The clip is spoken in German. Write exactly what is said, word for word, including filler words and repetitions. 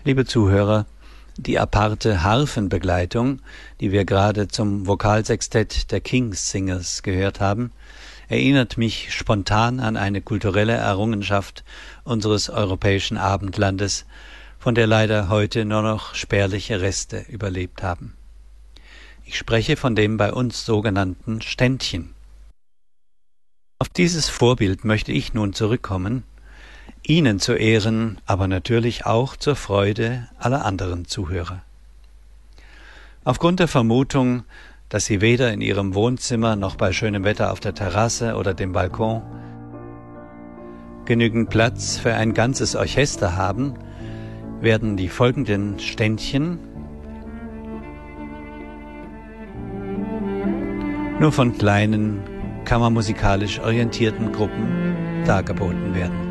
Liebe Zuhörer, die aparte Harfenbegleitung, die wir gerade zum Vokalsextett der King's Singers gehört haben, erinnert mich spontan an eine kulturelle Errungenschaft unseres europäischen Abendlandes, von der leider heute nur noch spärliche Reste überlebt haben. Ich spreche von dem bei uns sogenannten Ständchen. Auf dieses Vorbild möchte ich nun zurückkommen, Ihnen zu Ehren, aber natürlich auch zur Freude aller anderen Zuhörer. Aufgrund der Vermutung, dass Sie weder in Ihrem Wohnzimmer noch bei schönem Wetter auf der Terrasse oder dem Balkon genügend Platz für ein ganzes Orchester haben, werden die folgenden Ständchen nur von kleinen, kammermusikalisch orientierten Gruppen dargeboten werden.